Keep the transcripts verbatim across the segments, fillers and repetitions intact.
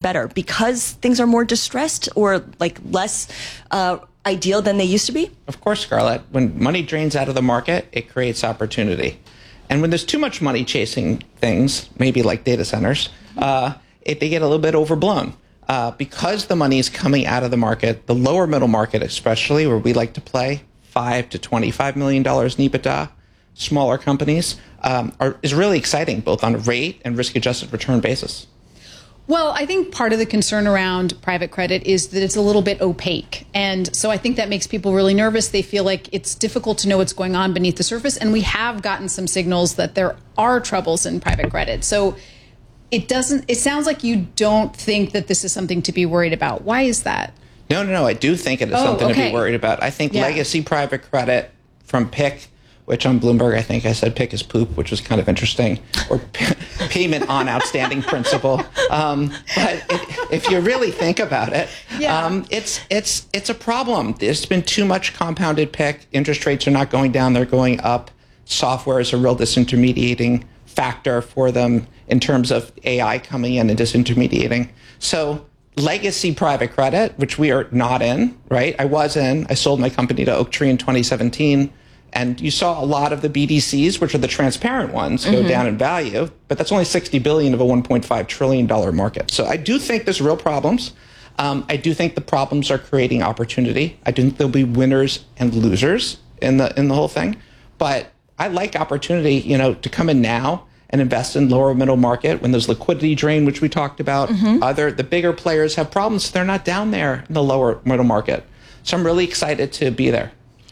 better because things are more distressed or like less uh, ideal than they used to be? Of course, Scarlett. When money drains out of the market, it creates opportunity. And when there's too much money chasing things, maybe like data centers, uh, it, they get a little bit overblown. Uh, because the money is coming out of the market, the lower middle market especially, where we like to play, five to twenty-five million dollars in EBITDA, smaller companies, um, are, is really exciting, both on a rate and risk-adjusted return basis. Well, I think part of the concern around private credit is that it's a little bit opaque. And so I think that makes people really nervous. They feel like it's difficult to know what's going on beneath the surface. And we have gotten some signals that there are troubles in private credit. So it doesn't, it sounds like you don't think that this is something to be worried about. Why is that? No, no, no. I do think it is Oh, something okay. to be worried about. I think Yeah. legacy private credit from P I C, which on Bloomberg, I think I said P I C is poop, which was kind of interesting, or p- payment on outstanding principal. Um, but it, if you really think about it, Yeah. um, it's it's it's a problem. There's been too much compounded P I C. Interest rates are not going down; they're going up. Software is a real disintermediating factor for them in terms of A I coming in and disintermediating. So legacy private credit, which we are not in, right? I was in. I sold my company to Oaktree in twenty seventeen. And you saw a lot of the B D Cs, which are the transparent ones, go Mm-hmm. down in value. But that's only sixty billion dollars of a one point five trillion dollars market. So I do think there's real problems. Um, I do think the problems are creating opportunity. I do think there'll be winners and losers in the in the whole thing. But I like opportunity, you know, to come in now and invest in lower middle market when there's liquidity drain, which we talked about. Mm-hmm. Other the bigger players have problems. They're not down there in the lower middle market. So I'm really excited to be there.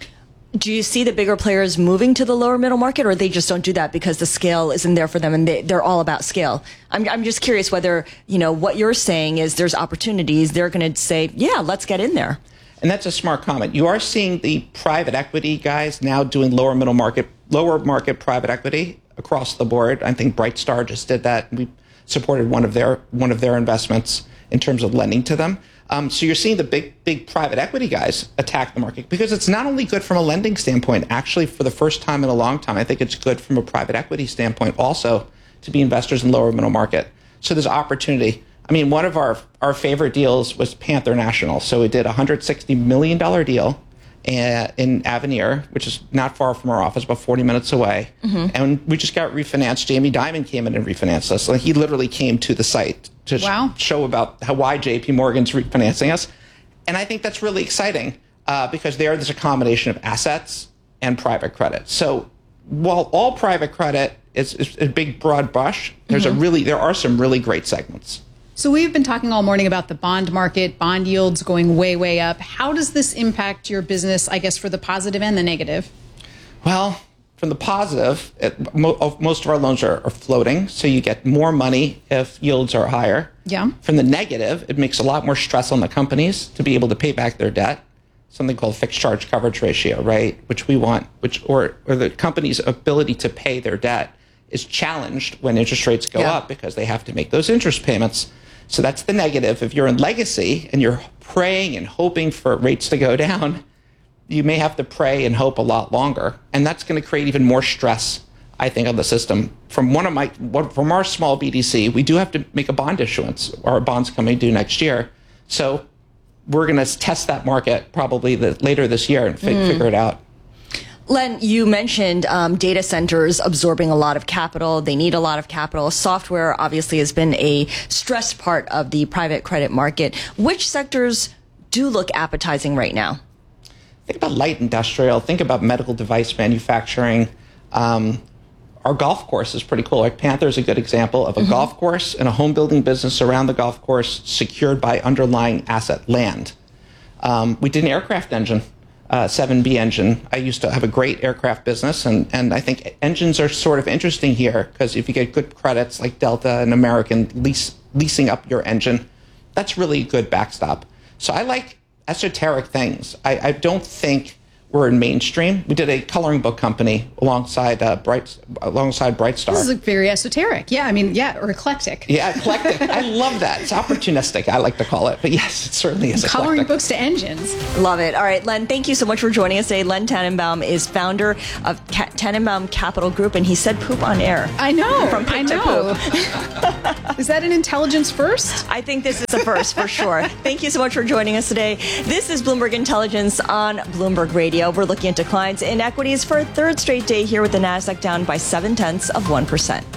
Do you see the bigger players moving to the lower middle market, or they just don't do that because the scale isn't there for them and they, they're all about scale? I'm, I'm just curious whether, you know, what you're saying is there's opportunities. They're going to say, yeah, let's get in there. And that's a smart comment. You are seeing the private equity guys now doing lower middle market, lower market private equity across the board. I think Brightstar just did that. We supported one of their one of their investments in terms of lending to them. Um, so you're seeing the big, big private equity guys attack the market because it's not only good from a lending standpoint. Actually, for the first time in a long time, I think it's good from a private equity standpoint also to be investors in lower middle market. So there's opportunity. I mean, one of our our favorite deals was Panther National. So we did a one hundred sixty million dollars deal uh, in Avenir, which is not far from our office, about forty minutes away. Mm-hmm. And we just got refinanced. Jamie Dimon came in and refinanced us. Like, he literally came to the site to Wow. sh- show about how why J P Morgan's refinancing us. And I think that's really exciting uh, because there there's a combination of assets and private credit. So while all private credit is, is a big broad brush, there's mm-hmm. a really there are some really great segments. So we've been talking all morning about the bond market, bond yields going way, way up. How does this impact your business, I guess, for the positive and the negative? Well, from the positive, it, mo- most of our loans are, are floating, so you get more money if yields are higher. Yeah. From the negative, it makes a lot more stress on the companies to be able to pay back their debt, something called fixed charge coverage ratio, right? Which we want, which or, or the company's ability to pay their debt is challenged when interest rates go Yeah. up because they have to make those interest payments. So that's the negative. If you're in legacy and you're praying and hoping for rates to go down, you may have to pray and hope a lot longer. And that's going to create even more stress, I think, on the system. From one of my, from our small B D C, we do have to make a bond issuance. Our bond's coming due next year. So we're going to test that market probably the, later this year and fi- mm. figure it out. Len, you mentioned um, data centers absorbing a lot of capital. They need a lot of capital. Software obviously has been a stressed part of the private credit market. Which sectors do look appetizing right now? Think about light industrial. Think about medical device manufacturing. Um, our golf course is pretty cool. Like Panther is a good example of a mm-hmm. golf course and a home building business around the golf course secured by underlying asset land. Um, we did an aircraft engine. Uh, seven B engine. I used to have a great aircraft business, and, and I think engines are sort of interesting here because if you get good credits like Delta and American lease, leasing up your engine, that's really a good backstop. So I like esoteric things. I, I don't think were in mainstream. We did a coloring book company alongside uh, Bright alongside Brightstar. This is like very esoteric. Yeah, I mean, yeah, or eclectic. Yeah, eclectic. I love that. It's opportunistic, I like to call it. But yes, it certainly is Coloring eclectic. books to engines. Love it. All right, Len, thank you so much for joining us today. Len Tannenbaum is founder of Ca- Tannenbaum Capital Group, and he said poop on air. I know. From I poop to know. poop. Is that an intelligence first? I think this is a first for sure. Thank you so much for joining us today. This is Bloomberg Intelligence on Bloomberg Radio. We're looking into clients in equities for a third straight day here with the Nasdaq down by seven tenths of one percent.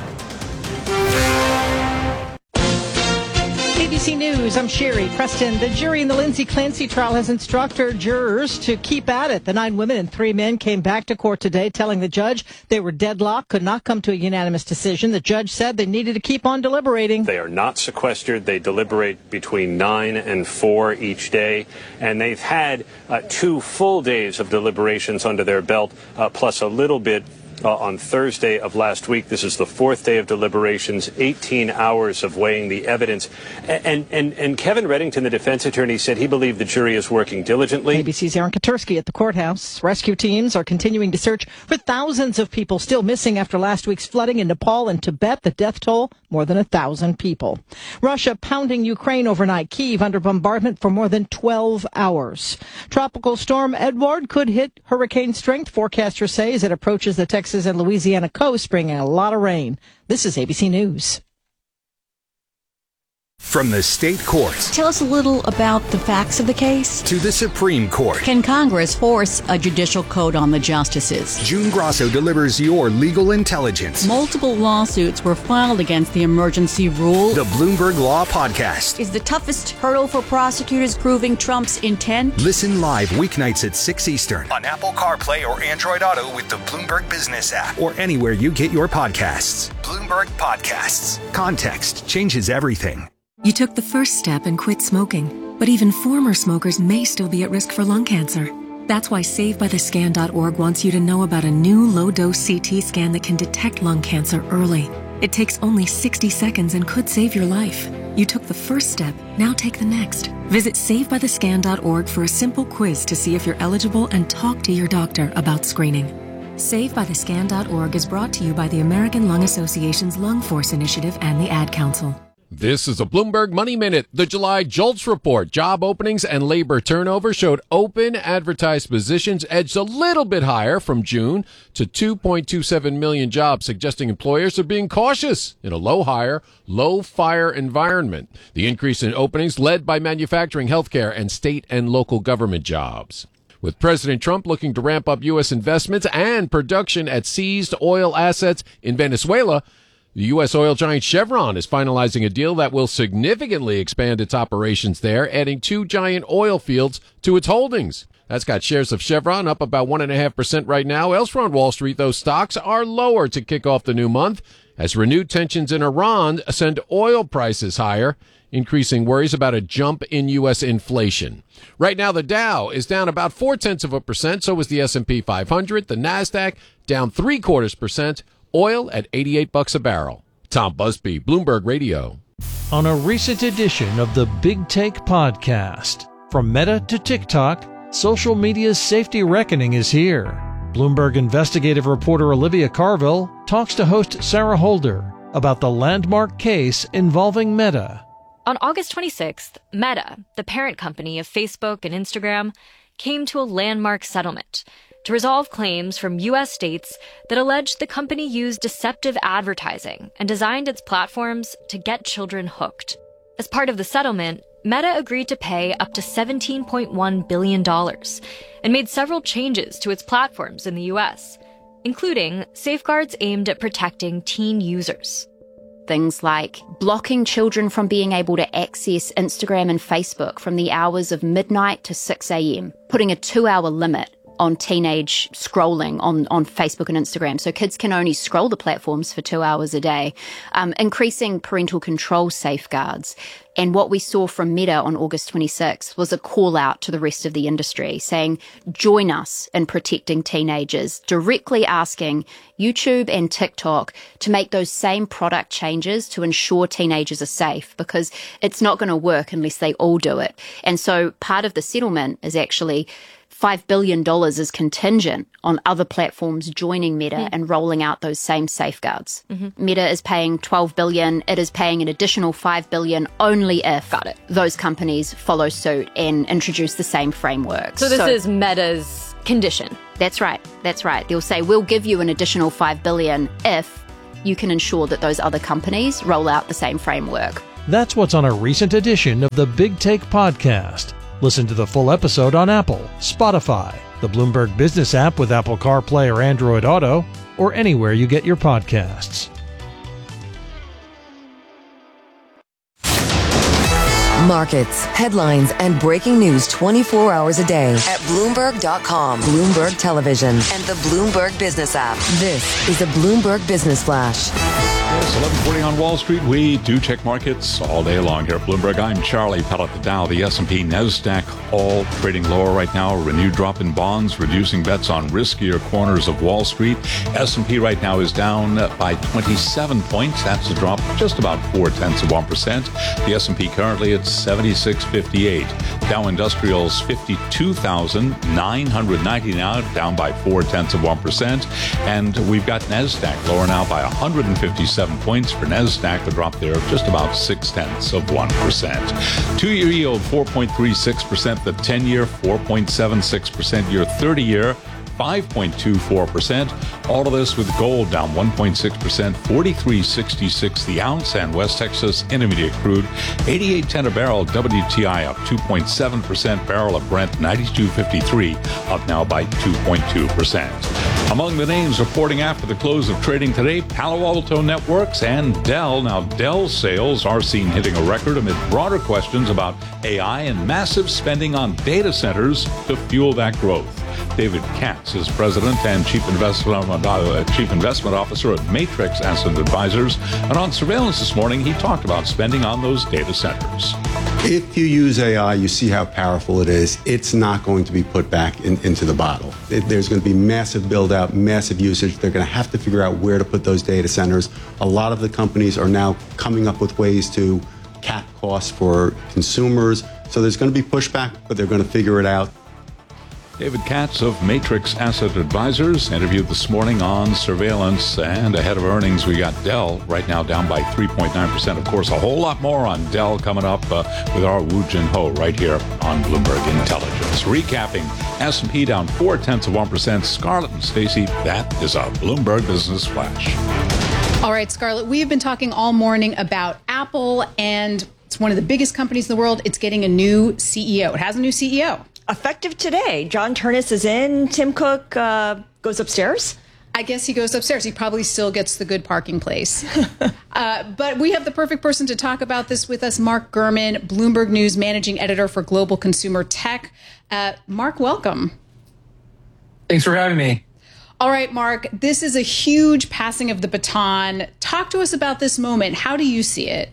A B C News, I'm Sherry Preston. The jury in the Lindsay Clancy trial has instructed jurors to keep at it. The nine women and three men came back to court today telling the judge they were deadlocked, could not come to a unanimous decision. The judge said they needed to keep on deliberating. They are not sequestered. They deliberate between nine and four each day. And they've had uh, two full days of deliberations under their belt, uh, plus a little bit Uh, on Thursday of last week. This is the fourth day of deliberations, eighteen hours of weighing the evidence. And, and, and Kevin Reddington, the defense attorney, said he believed the jury is working diligently. A B C's Aaron Katursky at the courthouse. Rescue teams are continuing to search for thousands of people still missing after last week's flooding in Nepal and Tibet. The death toll, more than a thousand people. Russia pounding Ukraine overnight. Kyiv under bombardment for more than twelve hours. Tropical storm Edward could hit hurricane strength, forecasters say, as it approaches the Texas and Louisiana coast, bringing a lot of rain. This is A B C News. From the state courts. Tell us a little about the facts of the case. To the Supreme Court. Can Congress force a judicial code on the justices? June Grosso delivers your legal intelligence. Multiple lawsuits were filed against the emergency rule. The Bloomberg Law Podcast. Is the toughest hurdle for prosecutors proving Trump's intent? Listen live weeknights at six Eastern on Apple CarPlay or Android Auto with the Bloomberg Business app or anywhere you get your podcasts. Bloomberg Podcasts. Context changes everything. You took the first step and quit smoking, but even former smokers may still be at risk for lung cancer. That's why save by the scan dot org wants you to know about a new low-dose C T scan that can detect lung cancer early. It takes only sixty seconds and could save your life. You took the first step, now take the next. Visit save by the scan dot org for a simple quiz to see if you're eligible and talk to your doctor about screening. save by the scan dot org is brought to you by the American Lung Association's Lung Force Initiative and the Ad Council. This is a Bloomberg Money Minute. The July JOLTS report, job openings and labor turnover, showed open advertised positions edged a little bit higher from June to two point two seven million jobs, suggesting employers are being cautious in a low-hire, low-fire environment. The increase in openings led by manufacturing, healthcare, and state and local government jobs. With President Trump looking to ramp up U S investments and production at seized oil assets in Venezuela, the U S oil giant Chevron is finalizing a deal that will significantly expand its operations there, adding two giant oil fields to its holdings. That's got shares of Chevron up about one point five percent right now. Elsewhere on Wall Street, those stocks are lower to kick off the new month as renewed tensions in Iran send oil prices higher, increasing worries about a jump in U S inflation. Right now, the Dow is down about four-tenths of a percent. So is the S and P five hundred. The Nasdaq down three-quarters percent. Oil at eighty-eight bucks a barrel. Tom Busby, Bloomberg Radio. On a recent edition of the Big Take podcast, from Meta to TikTok, social media's safety reckoning is here. Bloomberg investigative reporter Olivia Carville talks to host Sarah Holder about the landmark case involving Meta. On August twenty-sixth, Meta, the parent company of Facebook and Instagram, came to a landmark settlement to resolve claims from U S states that alleged the company used deceptive advertising and designed its platforms to get children hooked. As part of the settlement, Meta agreed to pay up to seventeen point one billion dollars and made several changes to its platforms in the U S, including safeguards aimed at protecting teen users. Things like blocking children from being able to access Instagram and Facebook from the hours of midnight to six a.m., putting a two-hour limit on teenage scrolling on, on Facebook and Instagram. So kids can only scroll the platforms for two hours a day, um, increasing parental control safeguards. And what we saw from Meta on August twenty-sixth was a call out to the rest of the industry saying, join us in protecting teenagers, directly asking YouTube and TikTok to make those same product changes to ensure teenagers are safe, because it's not going to work unless they all do it. And so part of the settlement is actually five billion dollars is contingent on other platforms joining Meta mm. and rolling out those same safeguards. Mm-hmm. Meta is paying twelve billion dollars. It is paying an additional five billion dollars only if Got it. those companies follow suit and introduce the same framework. So this so, is Meta's condition. That's right. That's right. They'll say, we'll give you an additional five billion dollars if you can ensure that those other companies roll out the same framework. That's what's on a recent edition of the Big Take podcast. Listen to the full episode on Apple, Spotify, the Bloomberg Business app with Apple CarPlay or Android Auto, or anywhere you get your podcasts. Markets, headlines, and breaking news twenty-four hours a day at Bloomberg dot com, Bloomberg Television, and the Bloomberg Business app. This is the Bloomberg Business Flash. It's eleven forty on Wall Street. We do check markets all day long here at Bloomberg. I'm Charlie Pellet. The Dow, the S and P, NASDAQ, all trading lower right now. A renewed drop in bonds, reducing bets on riskier corners of Wall Street. S and P right now is down by twenty-seven points. That's a drop of just about four-tenths of one percent. The S and P currently at seventy-six fifty-eight. Dow Industrials fifty-two thousand nine hundred ninety now, down by four-tenths of one percent. And we've got NASDAQ lower now by one hundred fifty-seven points. For NASDAQ, a drop there of just about six-tenths of one percent. Two-year yield, four point three six percent. The ten-year, four point seven six percent. Your thirty-year, five point two four percent. All of this with gold down one point six percent, forty-three sixty-six the ounce, and West Texas Intermediate crude eighty-eight ten a barrel. W T I up two point seven percent. Barrel of Brent ninety-two fifty-three, up now by two point two percent. Among the names reporting after the close of trading today, Palo Alto Networks and Dell. Now, Dell's sales are seen hitting a record amid broader questions about A I and massive spending on data centers to fuel that growth. David Katz is president and chief investment, uh, chief investment officer at Matrix Asset Advisors. And on Surveillance this morning, he talked about spending on those data centers. If you use A I, you see how powerful it is. It's not going to be put back in, into the bottle. It, there's going to be massive build out, massive usage. They're going to have to figure out where to put those data centers. A lot of the companies are now coming up with ways to cap costs for consumers. So there's going to be pushback, but they're going to figure it out. David Katz of Matrix Asset Advisors interviewed this morning on Surveillance. And ahead of earnings, we got Dell right now down by three point nine percent. Of course, a whole lot more on Dell coming up uh, with our Woo Jin Ho right here on Bloomberg Intelligence. Recapping, S and P down four-tenths of one percent. Scarlett and Stacey, that is our Bloomberg Business Flash. All right, Scarlett, we have been talking all morning about Apple, and it's one of the biggest companies in the world. It's getting a new C E O. It has a new C E O. Effective today. John Ternus is in. Tim Cook uh, goes upstairs. I guess he goes upstairs. He probably still gets the good parking place. uh, but we have the perfect person to talk about this with us, Mark Gurman, Bloomberg News managing editor for Global Consumer Tech. Uh, Mark, welcome. Thanks for having me. All right, Mark, this is a huge passing of the baton. Talk to us about this moment. How do you see it?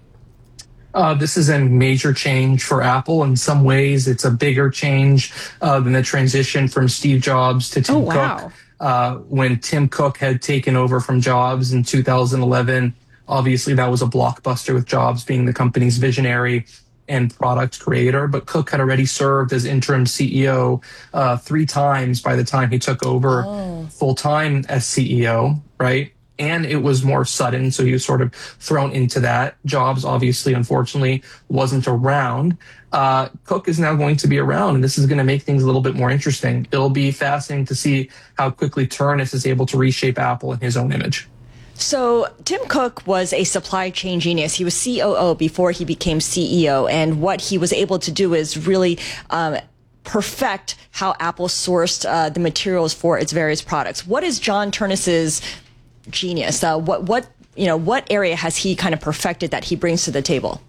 Uh, this is a major change for Apple. In some ways, it's a bigger change uh, than the transition from Steve Jobs to Tim oh, wow. Cook. Uh, when Tim Cook had taken over from Jobs in two thousand eleven, obviously that was a blockbuster with Jobs being the company's visionary and product creator. But Cook had already served as interim C E O uh, three times by the time he took over oh. full-time as C E O, right? And it was more sudden, so he was sort of thrown into that. Jobs, obviously, unfortunately, wasn't around. Uh, Cook is now going to be around, and this is going to make things a little bit more interesting. It'll be fascinating to see how quickly Ternus is able to reshape Apple in his own image. So Tim Cook was a supply chain genius. He was C O O before he became C E O, and what he was able to do is really um, perfect how Apple sourced uh, the materials for its various products. What is John Ternus's genius? Uh, what what you know? What area has he kind of perfected that he brings to the table?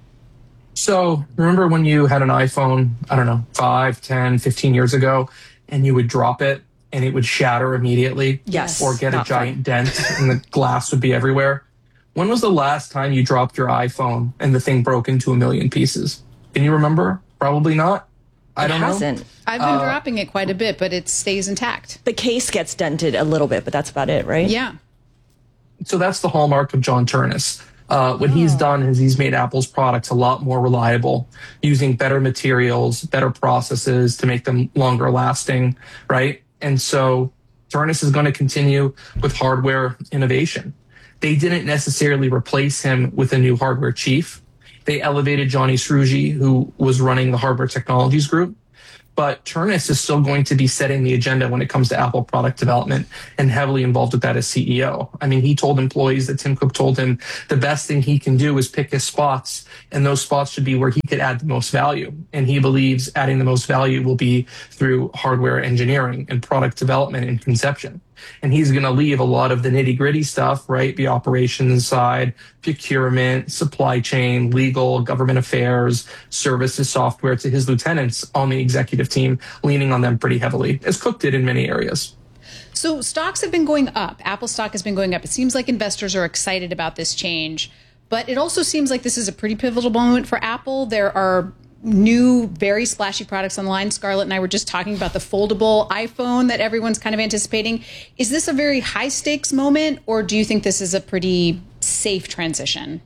So remember when you had an iPhone, I don't know, five, ten, fifteen years ago, and you would drop it and it would shatter immediately? Yes. Or get a giant fun. dent and the glass would be everywhere. When was the last time you dropped your iPhone and the thing broke into a million pieces? Can you remember? Probably not. I don't it hasn't. know. I've been uh, dropping it quite a bit, but it stays intact. The case gets dented a little bit, but that's about it, right? Yeah. So that's the hallmark of John Ternus. Uh, what he's done is he's made Apple's products a lot more reliable, using better materials, better processes to make them longer lasting, right? And so Ternus is going to continue with hardware innovation. They didn't necessarily replace him with a new hardware chief. They elevated Johnny Srouji, who was running the hardware technologies group. But Ternus is still going to be setting the agenda when it comes to Apple product development and heavily involved with that as C E O. I mean, he told employees that Tim Cook told him the best thing he can do is pick his spots, and those spots should be where he could add the most value. And he believes adding the most value will be through hardware engineering and product development and conception. And he's going to leave a lot of the nitty gritty stuff, right? The operations side, procurement, supply chain, legal, government affairs, services, software to his lieutenants on the executive team, leaning on them pretty heavily, as Cook did in many areas. So stocks have been going up. Apple stock has been going up. It seems like investors are excited about this change, but it also seems like this is a pretty pivotal moment for Apple. There are new, very splashy products online. Scarlett and I were just talking about the foldable iPhone that everyone's kind of anticipating. Is this a very high stakes moment, or do you think this is a pretty safe transition?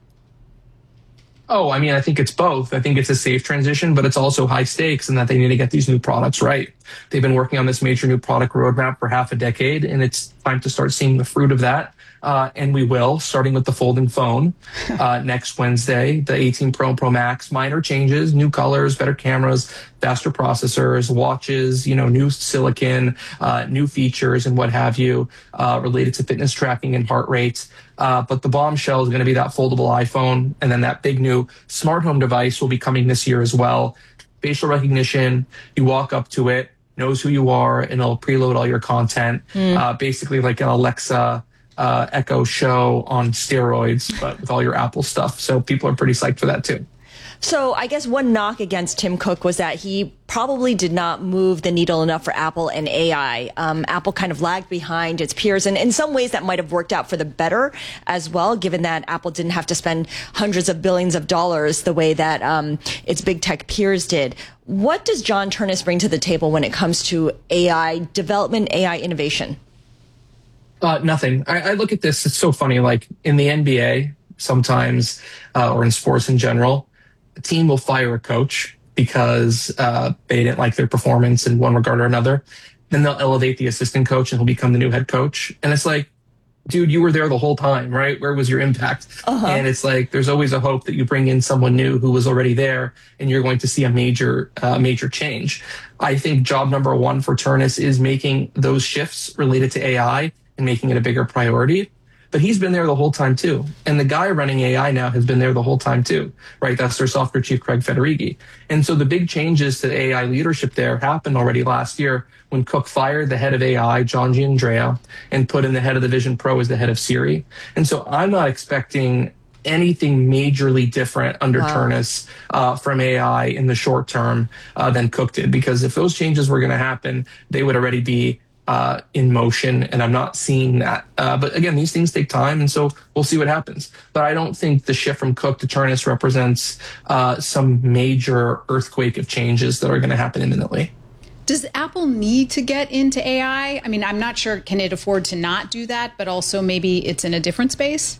Oh, I mean, I think it's both. I think it's a safe transition, but it's also high stakes in that they need to get these new products right. They've been working on this major new product roadmap for half a decade, and it's time to start seeing the fruit of that. Uh, and we will, starting with the folding phone uh, next Wednesday, the eighteen Pro and Pro Max, minor changes, new colors, better cameras, faster processors, watches, you know, new silicon, uh, new features and what have you uh, related to fitness tracking and heart rates. Uh, but the bombshell is going to be that foldable iPhone. And then that big new smart home device will be coming this year as well. Facial recognition, you walk up to it, knows who you are, and it'll preload all your content. Mm. Uh, basically like an Alexa Uh, Echo Show on steroids, but with all your Apple stuff. So people are pretty psyched for that too. So I guess one knock against Tim Cook was that he probably did not move the needle enough for Apple and A I. Um, Apple kind of lagged behind its peers, and in some ways that might have worked out for the better as well, given that Apple didn't have to spend hundreds of billions of dollars the way that um, its big tech peers did. What does John Ternus bring to the table when it comes to A I development, A I innovation? Uh, nothing. I, I look at this. It's so funny. Like in the N B A, sometimes, uh, or in sports in general, a team will fire a coach because uh, they didn't like their performance in one regard or another. Then they'll elevate the assistant coach and he'll become the new head coach. And it's like, dude, you were there the whole time, right? Where was your impact? Uh-huh. And it's like, there's always a hope that you bring in someone new who was already there and you're going to see a major, uh, major change. I think job number one for Ternus is making those shifts related to A I and making it a bigger priority. But he's been there the whole time too. And the guy running A I now has been there the whole time too, right? That's their software chief, Craig Federighi. And so the big changes to A I leadership there happened already last year when Cook fired the head of A I, John Giandrea, and put in the head of the Vision Pro as the head of Siri. And so I'm not expecting anything majorly different under wow. Ternus uh, from A I in the short term uh, than Cook did. Because if those changes were going to happen, they would already be Uh, in motion, and I'm not seeing that. Uh, but again, these things take time, and so we'll see what happens. But I don't think the shift from Cook to Ternus represents uh, some major earthquake of changes that are going to happen imminently. Does Apple need to get into A I? I mean, I'm not sure, can it afford to not do that, but also maybe it's in a different space?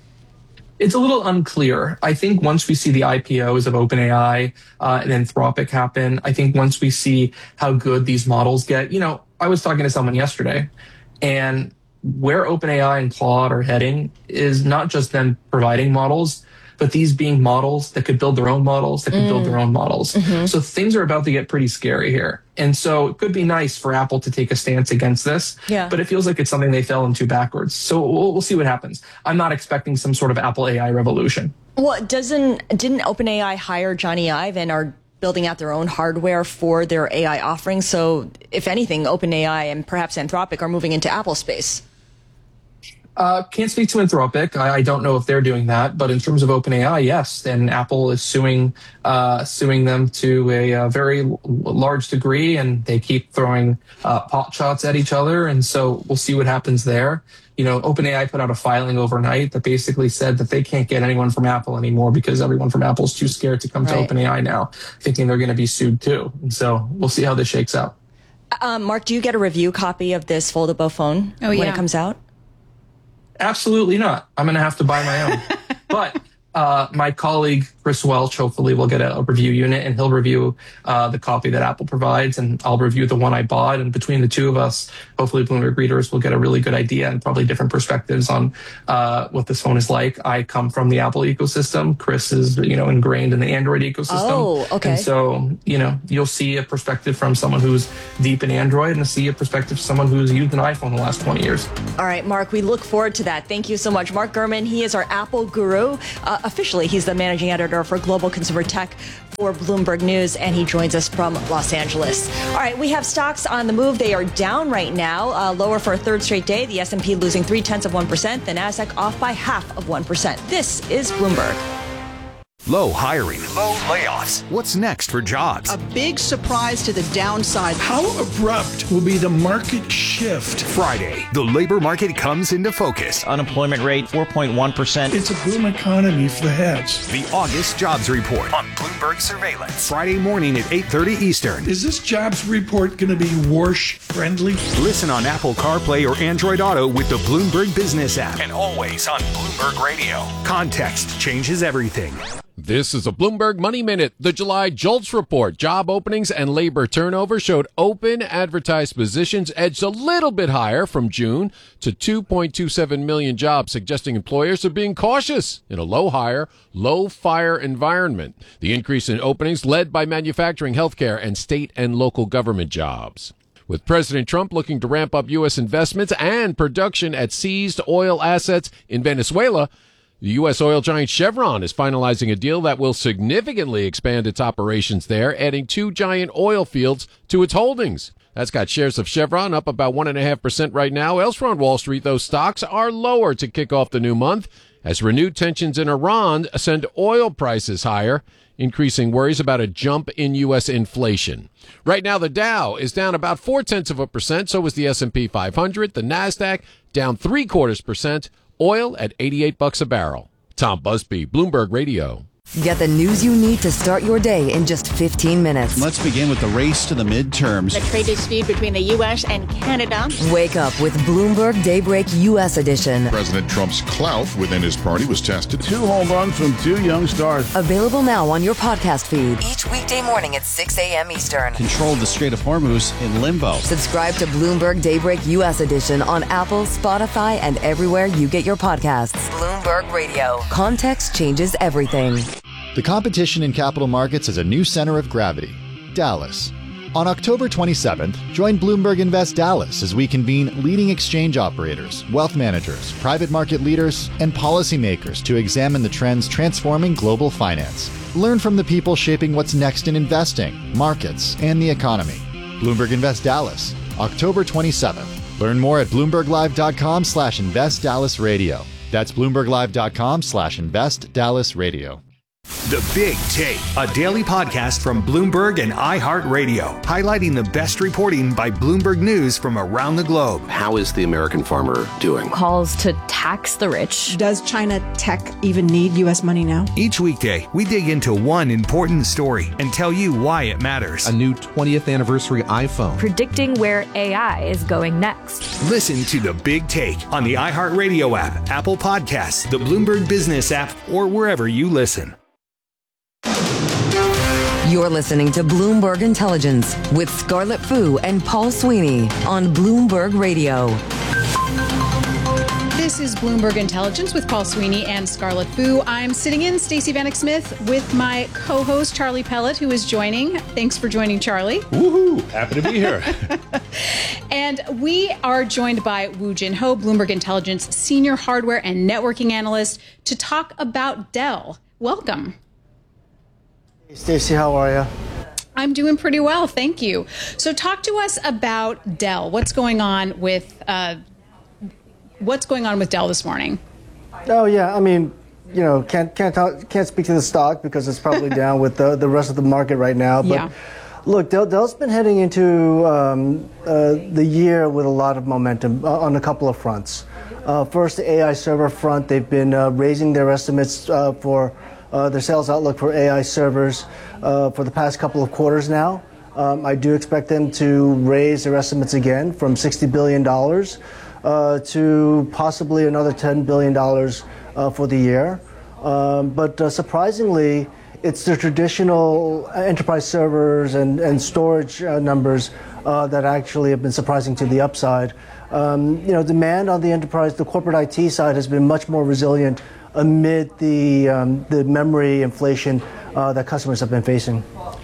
It's a little unclear. I think once we see the I P Os of OpenAI uh, and Anthropic happen, I think once we see how good these models get, you know, I was talking to someone yesterday, and where OpenAI and Claude are heading is not just them providing models, but these being models that could build their own models, that could mm. build their own models. Mm-hmm. So things are about to get pretty scary here. And so it could be nice for Apple to take a stance against this, yeah. but it feels like it's something they fell into backwards. So we'll, we'll see what happens. I'm not expecting some sort of Apple A I revolution. Well, doesn't didn't OpenAI hire Johnny Ive and are building out their own hardware for their A I offerings? So if anything, OpenAI and perhaps Anthropic are moving into Apple space. Uh, can't speak to Anthropic. I, I don't know if they're doing that, but in terms of OpenAI, yes. Then Apple is suing, uh, suing them to a, a very l- large degree, and they keep throwing uh, pot shots at each other. And so we'll see what happens there. You know, OpenAI put out a filing overnight that basically said that they can't get anyone from Apple anymore because everyone from Apple is too scared to come right. to OpenAI now, thinking they're going to be sued too. And so we'll see how this shakes out. Um, Mark, do you get a review copy of this foldable phone oh, when yeah. it comes out? Absolutely not. I'm going to have to buy my own. But uh, my colleague, Chris Welch, hopefully will get a, a review unit, and he'll review uh, the copy that Apple provides, and I'll review the one I bought. And between the two of us, hopefully Bloomberg readers will get a really good idea and probably different perspectives on uh, what this phone is like. I come from the Apple ecosystem. Chris is, you know, ingrained in the Android ecosystem. Oh, okay. And so, you know, you'll see a perspective from someone who's deep in Android, and see a perspective from someone who's used an iPhone the last twenty years. All right, Mark, we look forward to that. Thank you so much. Mark Gurman, he is our Apple guru. Uh, officially, he's the managing editor for Global Consumer Tech for Bloomberg News, and he joins us from Los Angeles. All right, we have stocks on the move. They are down right now, uh, lower for a third straight day. The S and P losing three-tenths of one percent. The NASDAQ off by half of one percent. This is Bloomberg. Low hiring. Low layoffs. What's next for jobs? A big surprise to the downside. How abrupt will be the market shift? Friday, the labor market comes into focus. Unemployment rate, four point one percent. It's a boom economy for the heads. The August Jobs Report on Bloomberg Surveillance. Friday morning at eight thirty Eastern. Is this jobs report going to be Warsh-friendly? Listen on Apple CarPlay or Android Auto with the Bloomberg Business app. And always on Bloomberg Radio. Context changes everything. This is a Bloomberg Money Minute. The July JOLTS report, job openings and labor turnover, showed open advertised positions edged a little bit higher from June to two point two seven million jobs, suggesting employers are being cautious in a low hire, low fire environment. The increase in openings led by manufacturing, healthcare, and state and local government jobs. With President Trump looking to ramp up U S investments and production at seized oil assets in Venezuela, the U S oil giant Chevron is finalizing a deal that will significantly expand its operations there, adding two giant oil fields to its holdings. That's got shares of Chevron up about one point five percent right now. Elsewhere on Wall Street, those stocks are lower to kick off the new month as renewed tensions in Iran send oil prices higher, increasing worries about a jump in U S inflation. Right now, the Dow is down about four-tenths of a percent. So is the S and P five hundred. The NASDAQ down three-quarters percent. Oil at eighty-eight bucks a barrel. Tom Busby, Bloomberg Radio. Get the news you need to start your day in just fifteen minutes. Let's begin with the race to the midterms. The trade dispute between the U S and Canada. Wake up with Bloomberg Daybreak U S edition. President Trump's clout within his party was tested. Two home runs from two young stars. Available now on your podcast feed. Each weekday morning at six a.m. Eastern. Controlled the Strait of Hormuz in limbo. Subscribe to Bloomberg Daybreak U S edition on Apple, Spotify, and everywhere you get your podcasts. Bloomberg Radio. Context changes everything. The competition in capital markets has a new center of gravity, Dallas. On October twenty-seventh, join Bloomberg Invest Dallas as we convene leading exchange operators, wealth managers, private market leaders, and policymakers to examine the trends transforming global finance. Learn from the people shaping what's next in investing, markets, and the economy. Bloomberg Invest Dallas, October twenty-seventh. Learn more at BloombergLive.com slash Invest Dallas Radio. That's BloombergLive.com slash Invest Dallas Radio. The Big Take, a daily podcast from Bloomberg and iHeartRadio, highlighting the best reporting by Bloomberg News from around the globe. How is the American farmer doing? Calls to tax the rich. Does China tech even need U S money now? Each weekday, we dig into one important story and tell you why it matters. A new twentieth anniversary iPhone. Predicting where A I is going next. Listen to The Big Take on the iHeartRadio app, Apple Podcasts, the Bloomberg Business app, or wherever you listen. You're listening to Bloomberg Intelligence with Scarlett Fu and Paul Sweeney on Bloomberg Radio. This is Bloomberg Intelligence with Paul Sweeney and Scarlett Fu. I'm sitting in Stacey Vanek Smith with my co-host Charlie Pellet, who is joining. Thanks for joining, Charlie. Woohoo! Happy to be here. And we are joined by Woo Jin Ho, Bloomberg Intelligence senior hardware and networking analyst, to talk about Dell. Welcome. Hey, Stacey, how are you? I'm doing pretty well, thank you. So talk to us about Dell. What's going on with uh, what's going on with Dell this morning? Oh yeah, I mean, you know, can't can't talk, can't speak to the stock because it's probably down with the the rest of the market right now. But yeah. Look, Dell, Dell's been heading into um, uh, the year with a lot of momentum uh, on a couple of fronts. Uh, first, the A I server front, they've been uh, raising their estimates uh, for. Uh, their sales outlook for A I servers uh, for the past couple of quarters now. Um, I do expect them to raise their estimates again from sixty billion dollars uh, to possibly another ten billion dollars uh, for the year. Um, but uh, surprisingly, it's the traditional enterprise servers and, and storage uh, numbers uh, that actually have been surprising to the upside. Um, you know, demand on the enterprise, the corporate I T side has been much more resilient amid the um, the memory inflation uh, that customers have been facing.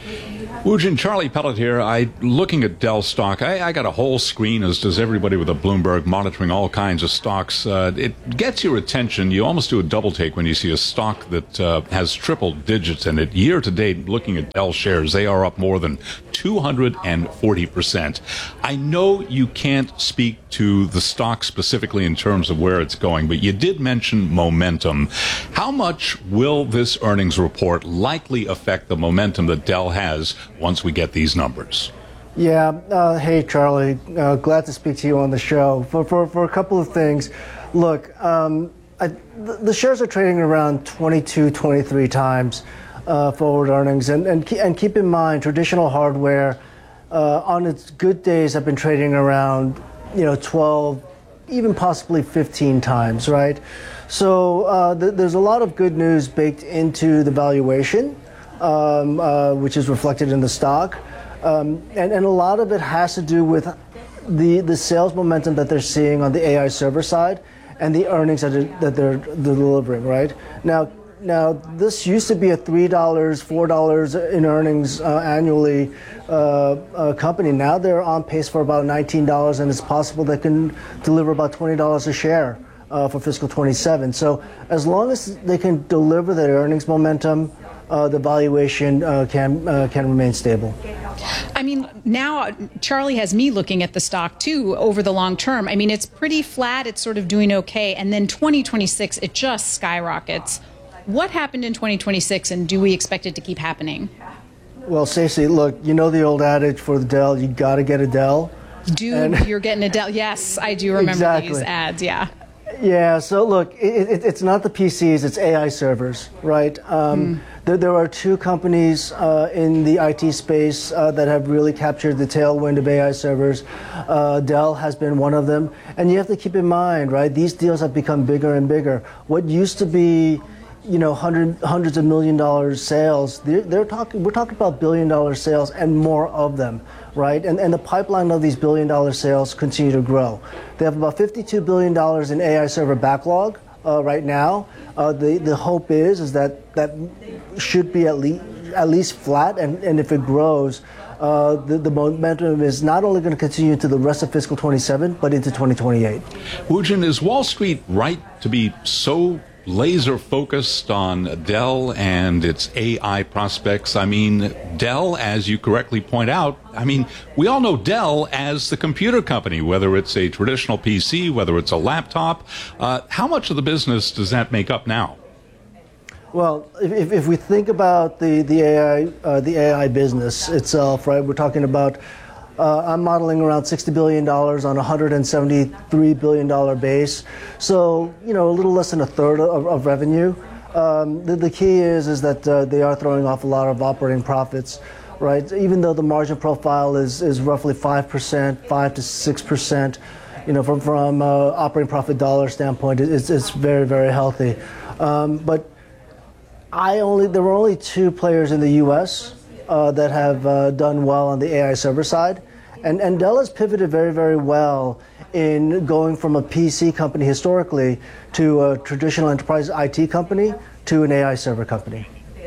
Woojin, Charlie Pellet here. I looking at Dell stock. I, I got a whole screen, as does everybody with a Bloomberg, monitoring all kinds of stocks. Uh, it gets your attention. You almost do a double take when you see a stock that uh, has triple digits in it. Year to date, looking at Dell shares, they are up more than two hundred forty percent. I know you can't speak to the stock specifically in terms of where it's going, but you did mention momentum. How much will this earnings report likely affect the momentum that Dell has once we get these numbers? Yeah. Uh, hey, Charlie. Uh, glad to speak to you on the show. For for, for a couple of things. Look, um, I, the, the shares are trading around twenty-two, twenty-three times uh, forward earnings. And, and, and keep in mind, traditional hardware uh, on its good days have been trading around, you know, twelve, even possibly fifteen times, right? So uh, th- there's a lot of good news baked into the valuation. Um, uh, which is reflected in the stock. Um, and, and a lot of it has to do with the, the sales momentum that they're seeing on the A I server side and the earnings that, it, that they're, they're delivering, right? Now, now, this used to be a three dollars, four dollars in earnings uh, annually uh, uh, company. Now they're on pace for about nineteen dollars, and it's possible they can deliver about twenty dollars a share uh, for fiscal twenty-seven. So as long as they can deliver that earnings momentum, Uh, the valuation uh, can uh, can remain stable. I mean, now Charlie has me looking at the stock too over the long term. I mean, it's pretty flat. It's sort of doing okay. And then twenty twenty-six, it just skyrockets. What happened in twenty twenty-six, and do we expect it to keep happening? Well, Stacey, look, you know the old adage for the Dell, you got to get a Dell. Dude, and you're getting a Dell. Yes, I do remember exactly. these ads, yeah. Yeah, so look, it, it, it's not the P Cs, it's A I servers, right? Um, mm. there, there are two companies uh, in the I T space uh, that have really captured the tailwind of A I servers. Uh, Dell has been one of them. And you have to keep in mind, right, these deals have become bigger and bigger. What used to be, you know, hundred, hundreds of million dollars sales, they're, they're talking, we're talking about billion dollar sales and more of them. Right, and and the pipeline of these billion dollar sales continue to grow. They have about fifty-two billion dollars in A I server backlog uh, right now. Uh, the the hope is is that that should be at least at least flat, and, and if it grows, uh, the the momentum is not only going to continue into the rest of fiscal twenty-seven, but into twenty twenty-eight. Woojin, is Wall Street right to be so laser focused on Dell and its A I prospects? I mean, Dell, as you correctly point out, I mean, we all know Dell as the computer company, whether it's a traditional P C, whether it's a laptop. Uh, how much of the business does that make up now? Well, if, if we think about the, the A I uh, the A I business itself, right, we're talking about Uh, I'm modeling around sixty billion dollars on a one hundred seventy-three billion dollars base. So, you know, a little less than a third of, of revenue. Um, the, the key is is that uh, they are throwing off a lot of operating profits, right? Even though the margin profile is, is roughly five percent, five to six percent, you know, from, from uh, operating profit dollar standpoint, it's, it's very, very healthy. Um, but I only, there were only two players in the U S Uh, that have uh, done well on the A I server side. And, and Dell has pivoted very, very well in going from a P C company historically to a traditional enterprise I T company to an A I server company.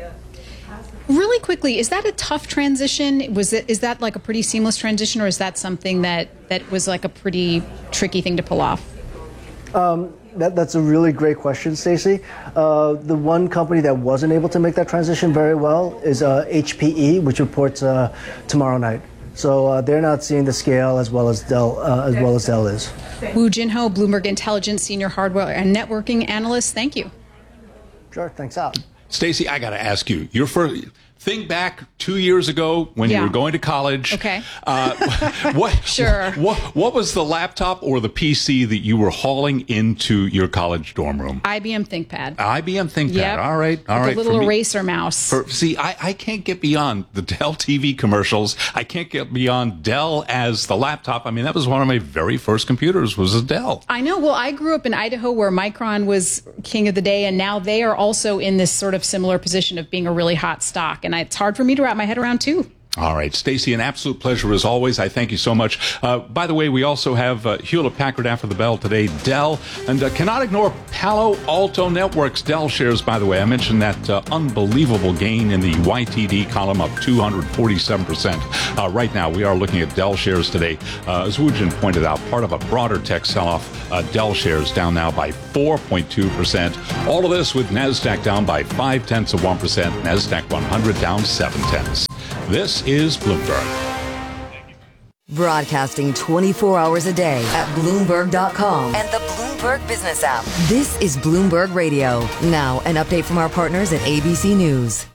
Really quickly, is that a tough transition? Was it, is that like a pretty seamless transition, or is that something that, that was like a pretty tricky thing to pull off? Um, That, that's a really great question, Stacey. Uh, the one company that wasn't able to make that transition very well is uh, H P E, which reports uh, tomorrow night. So uh, they're not seeing the scale as well as Dell, uh, as well as Dell is. Woojin Ho, Bloomberg Intelligence Senior Hardware and Networking Analyst. Thank you. Sure. Thanks, out. Stacey, I got to ask you, your first, Think back two years ago when Yeah. you were going to college. Okay. Uh, what, Sure. What, what was the laptop or the P C that you were hauling into your college dorm room? I B M ThinkPad. I B M ThinkPad. Yep. All right. All With right. a little For me- eraser mouse. For, see, I, I can't get beyond the Dell T V commercials. I can't get beyond Dell as the laptop. I mean, that was one of my very first computers was a Dell. I know. Well, I grew up in Idaho where Micron was king of the day, and now they are also in this sort of similar position of being a really hot stock. And it's hard for me to wrap my head around, too. All right, Stacey, an absolute pleasure as always. I thank you so much. Uh, by the way, we also have uh, Hewlett-Packard after the bell today, Dell, and uh, cannot ignore Palo Alto Networks. Dell shares, by the way, I mentioned that uh, unbelievable gain in the Y T D column of two hundred forty-seven percent. Uh, right now, we are looking at Dell shares today. Uh, as Woojin pointed out, part of a broader tech sell-off, uh, Dell shares down now by four point two percent. All of this with NASDAQ down by five tenths of one percent. NASDAQ one hundred down seven tenths. This is Bloomberg. Broadcasting twenty-four hours a day at Bloomberg dot com and the Bloomberg Business app. This is Bloomberg Radio. Now, an update from our partners at A B C News.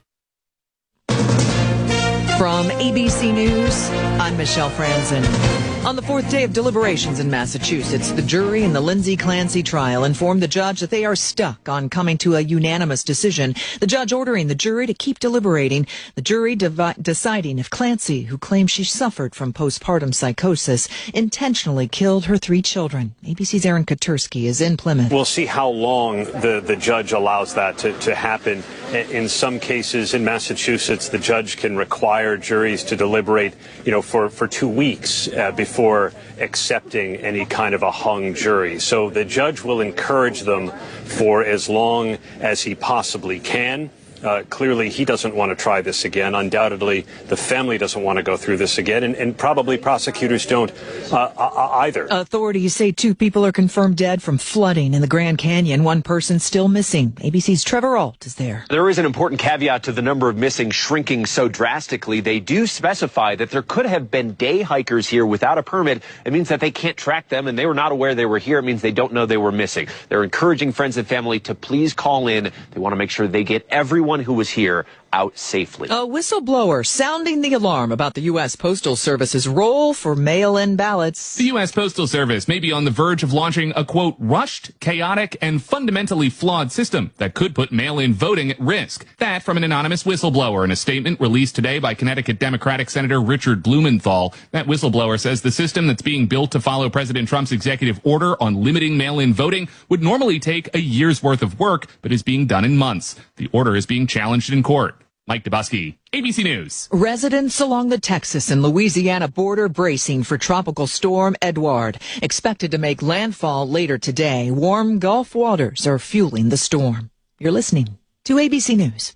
From A B C News, I'm Michelle Franzen. On the fourth day of deliberations in Massachusetts, the jury in the Lindsay Clancy trial informed the judge that they are stuck on coming to a unanimous decision. The judge ordering the jury to keep deliberating, the jury devi- deciding if Clancy, who claims she suffered from postpartum psychosis, intentionally killed her three children. A B C's Aaron Katursky is in Plymouth. We'll see how long the, the judge allows that to, to happen. In some cases in Massachusetts, the judge can require juries to deliberate, you know, for, for two weeks uh, before accepting any kind of a hung jury. So the judge will encourage them for as long as he possibly can. Uh, clearly, he doesn't want to try this again. Undoubtedly, the family doesn't want to go through this again, and, and probably prosecutors don't uh, either. Authorities say two people are confirmed dead from flooding in the Grand Canyon. One person still missing. A B C's Trevor Ault is there. There is an important caveat to the number of missing shrinking so drastically. They do specify that there could have been day hikers here without a permit. It means that they can't track them, and they were not aware they were here. It means they don't know they were missing. They're encouraging friends and family to please call in. They want to make sure they get everyone who was here out safely. A whistleblower sounding the alarm about the U S. Postal Service's role for mail-in ballots. The U S. Postal Service may be on the verge of launching a, quote, rushed, chaotic, and fundamentally flawed system that could put mail-in voting at risk. That from an anonymous whistleblower in a statement released today by Connecticut Democratic Senator Richard Blumenthal. That whistleblower says the system that's being built to follow President Trump's executive order on limiting mail-in voting would normally take a year's worth of work, but is being done in months. The order is being challenged in court. Mike Dubusky, A B C News. Residents along the Texas and Louisiana border bracing for Tropical Storm Edouard, expected to make landfall later today. Warm Gulf waters are fueling the storm. You're listening to A B C News.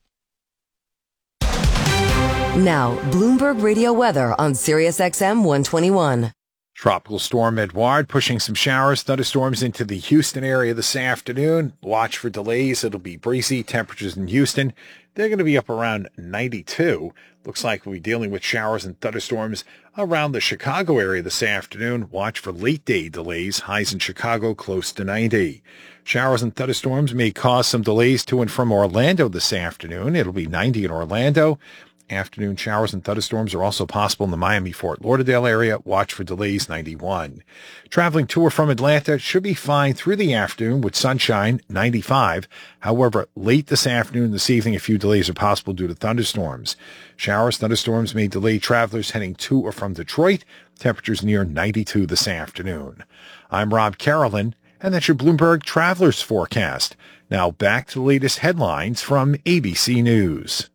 Now, Bloomberg Radio weather on Sirius X M one twenty-one. Tropical Storm Edouard pushing some showers, thunderstorms into the Houston area this afternoon. Watch for delays. It'll be breezy. Temperatures in Houston, they're going to be up around ninety-two. Looks like we'll be dealing with showers and thunderstorms around the Chicago area this afternoon. Watch for late day delays. Highs in Chicago close to ninety. Showers and thunderstorms may cause some delays to and from Orlando this afternoon. It'll be ninety in Orlando. Afternoon showers and thunderstorms are also possible in the Miami-Fort Lauderdale area. Watch for delays, ninety-one. Traveling to or from Atlanta should be fine through the afternoon with sunshine, ninety-five. However, late this afternoon and this evening, a few delays are possible due to thunderstorms. Showers, thunderstorms may delay travelers heading to or from Detroit. Temperatures near ninety-two this afternoon. I'm Rob Carolyn, and that's your Bloomberg Travelers Forecast. Now back to the latest headlines from A B C News.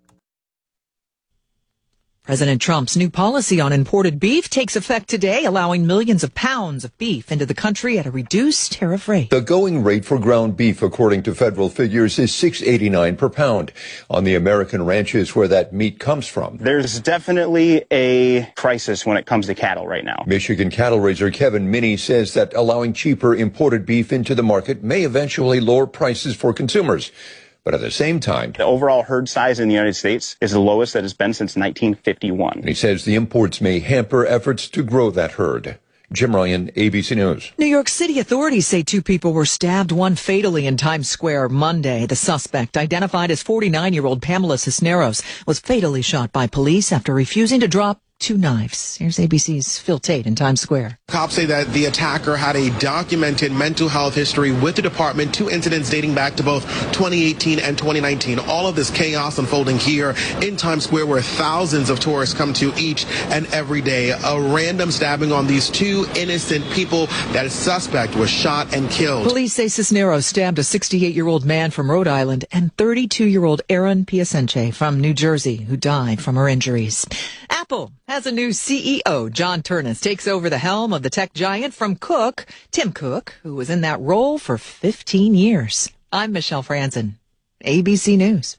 President Trump's new policy on imported beef takes effect today, allowing millions of pounds of beef into the country at a reduced tariff rate. The going rate for ground beef, according to federal figures, is six eighty-nine per pound. On the American ranches where that meat comes from, there's definitely a crisis when it comes to cattle right now. Michigan cattle raiser Kevin Minnie says that allowing cheaper imported beef into the market may eventually lower prices for consumers. But at the same time, the overall herd size in the United States is the lowest that it's been since nineteen fifty-one. He says the imports may hamper efforts to grow that herd. Jim Ryan, A B C News. New York City authorities say two people were stabbed, one fatally in Times Square Monday. The suspect, identified as forty-nine-year-old Pamela Cisneros, was fatally shot by police after refusing to drop two knives. Here's A B C's Phil Tate in Times Square. Cops say that the attacker had a documented mental health history with the department, two incidents dating back to both twenty eighteen and twenty nineteen. All of this chaos unfolding here in Times Square, where thousands of tourists come to each and every day. A random stabbing on these two innocent people. That suspect was shot and killed. Police say Cisneros stabbed a sixty-eight-year-old man from Rhode Island and thirty-two-year-old Erin Piacenche from New Jersey, who died from her injuries. Apple has a new C E O. John Ternus takes over the helm of the tech giant from Cook, Tim Cook, who was in that role for fifteen years. I'm Michelle Franzen, A B C News.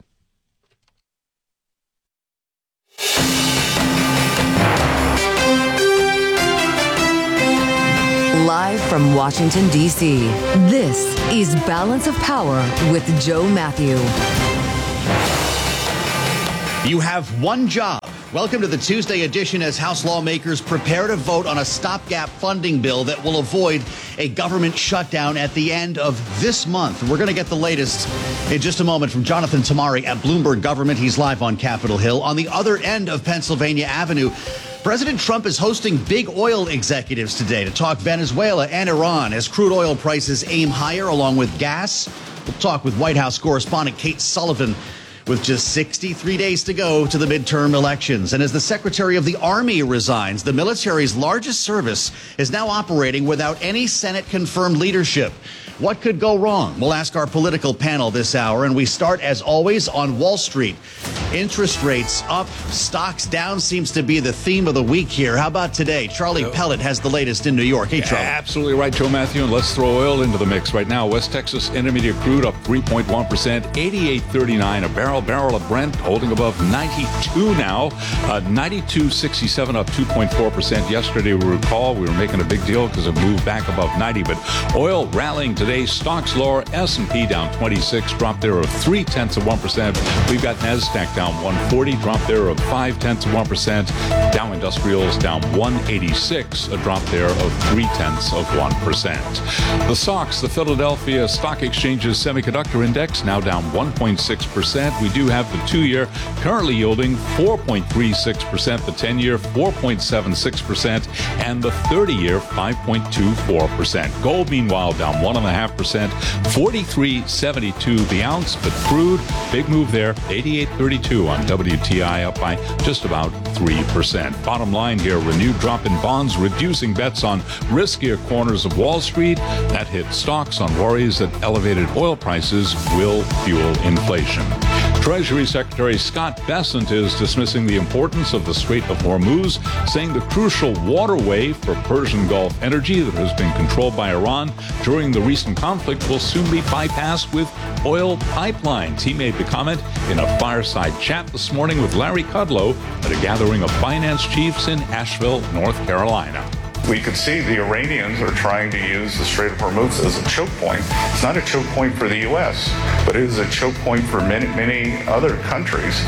Live from Washington, D C, this is Balance of Power with Joe Matthew. You have one job. Welcome to the Tuesday edition as House lawmakers prepare to vote on a stopgap funding bill that will avoid a government shutdown at the end of this month. We're going to get the latest in just a moment from Jonathan Tamari at Bloomberg Government. He's live on Capitol Hill. On the other end of Pennsylvania Avenue, President Trump is hosting big oil executives today to talk Venezuela and Iran as crude oil prices aim higher along with gas. We'll talk with White House correspondent Kate Sullivan with just sixty-three days to go to the midterm elections. And as the Secretary of the Army resigns, the military's largest service is now operating without any Senate-confirmed leadership. What could go wrong? We'll ask our political panel this hour, and we start, as always, on Wall Street. Interest rates up, stocks down seems to be the theme of the week here. How about today? Charlie Pellet has the latest in New York. Hey, Charlie. Absolutely right, Joe Matthew, and let's throw oil into the mix right now. West Texas Intermediate crude up three point one percent, eighty-eight thirty-nine a barrel. Barrel of Brent holding above ninety-two now, uh, ninety-two sixty-seven up two point four percent. Yesterday, we recall, we were making a big deal because it moved back above ninety, but oil rallying today. Stocks lower, S and P down twenty-six, drop there of three tenths of one percent. We've got NASDAQ down one forty, drop there of five tenths of one percent. Dow Industrials down one eighty-six, a drop there of three tenths of one percent. The S O X, the Philadelphia Stock Exchange's Semiconductor Index, now down one point six percent. We do have the two-year currently yielding four point three six percent, the ten-year four point seven six percent, and the thirty-year five point two four percent. Gold, meanwhile, down one point five percent, forty-three seventy-two the ounce, but crude, big move there, eighty-eight thirty-two on W T I, up by just about three percent. Bottom line here, renewed drop in bonds, reducing bets on riskier corners of Wall Street. That hit stocks on worries that elevated oil prices will fuel inflation. Treasury Secretary Scott Bessent is dismissing the importance of the Strait of Hormuz, saying the crucial waterway for Persian Gulf energy that has been controlled by Iran during the recent conflict will soon be bypassed with oil pipelines. He made the comment in a fireside chat this morning with Larry Kudlow at a gathering of finance chiefs in Asheville, North Carolina. We could see the Iranians are trying to use the Strait of Hormuz as a choke point. It's not a choke point for the U S, but it is a choke point for many, many other countries.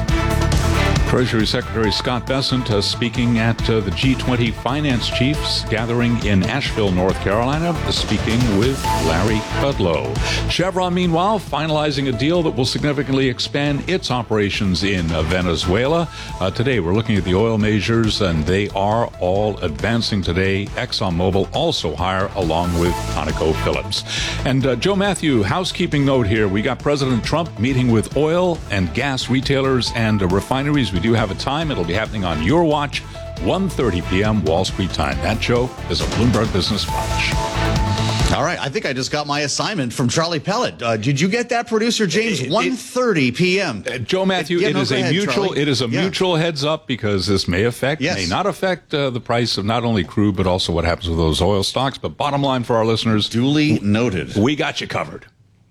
Treasury Secretary Scott Bessent uh, speaking at uh, the G twenty finance chiefs gathering in Asheville, North Carolina, speaking with Larry Kudlow. Chevron, meanwhile, finalizing a deal that will significantly expand its operations in uh, Venezuela. Uh, today, we're looking at the oil majors, and they are all advancing today. ExxonMobil also higher, along with ConocoPhillips. And uh, Joe Matthew, housekeeping note here. We got President Trump meeting with oil and gas retailers and uh, refineries. We do have a time. It'll be happening on your watch, one thirty p.m. Wall Street time. That show is a Bloomberg Business Watch. All right. I think I just got my assignment from Charlie Pellet. Uh, did you get that, producer James? one thirty p.m. Uh, Joe Matthew, it, yeah, it no, is a ahead, mutual. Charlie. It is a yeah. mutual heads up because this may affect, yes. may not affect uh, the price of not only crude but also what happens with those oil stocks. But bottom line for our listeners, duly noted. We got you covered.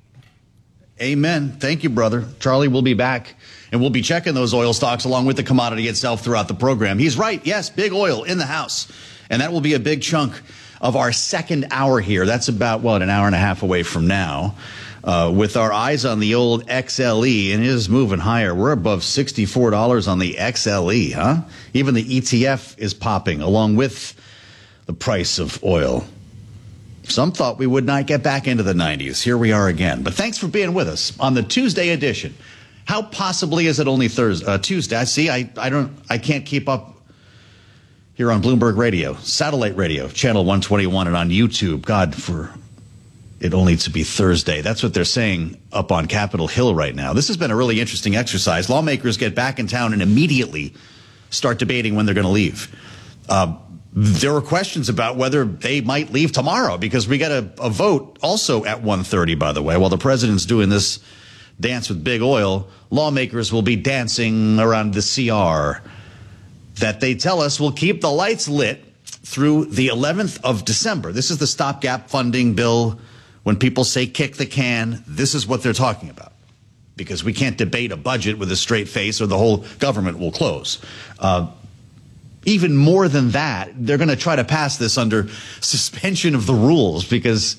Amen. Thank you, brother. Charlie will be back, and we'll be checking those oil stocks along with the commodity itself throughout the program. He's right. Yes, big oil in the house. And that will be a big chunk of our second hour here. That's about, what, an hour and a half away from now. Uh, with our eyes on the old X L E, and it is moving higher. We're above sixty-four dollars on the X L E, huh? Even the E T F is popping along with the price of oil. Some thought we would not get back into the nineties. Here we are again. But thanks for being with us on the Tuesday edition. How possibly is it only Thursday, uh, Tuesday? I see. I, I don't. I can't keep up here on Bloomberg Radio, satellite radio, channel one twenty-one, and on YouTube. God, for it only to be Thursday. That's what they're saying up on Capitol Hill right now. This has been a really interesting exercise. Lawmakers get back in town and immediately start debating when they're going to leave. Uh, there were questions about whether they might leave tomorrow because we got a, a vote also at one thirty, by the way. While the president's doing this dance with big oil, lawmakers will be dancing around the C R that they tell us will keep the lights lit through the eleventh of December. This is the stopgap funding bill. When people say kick the can, this is what they're talking about. Because we can't debate a budget with a straight face or the whole government will close. Uh, even more than that, they're going to try to pass this under suspension of the rules because